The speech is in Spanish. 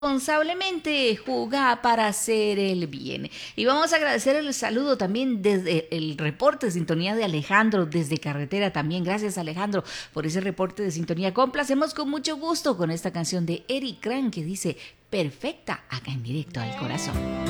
responsablemente, juega para hacer el bien. Y vamos a agradecer el saludo también desde el reporte de sintonía de Alejandro desde carretera también. Gracias, Alejandro, por ese reporte de sintonía. Complacemos con mucho gusto con esta canción de Eric Cran que dice perfecta acá en directo al corazón.